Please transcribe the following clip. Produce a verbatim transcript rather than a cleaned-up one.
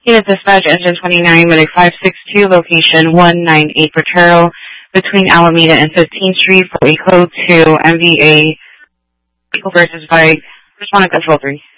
Unit dispatch engine twenty-nine with a five six two location one nine eight Potrero between Alameda and fifteenth Street for a code two M V A vehicle versus bike. Respond to control three.